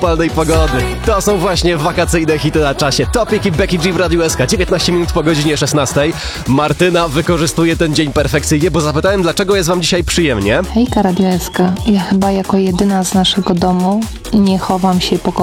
upalnej pogody. To są właśnie wakacyjne hity na czasie. Topic i Becky G w Radiu SK. 19 minut po godzinie 16. Martyna wykorzystuje ten dzień perfekcyjnie, bo zapytałem, dlaczego jest wam dzisiaj przyjemnie. Hejka Radio SK. Ja chyba jako jedyna z naszego domu nie chowam się po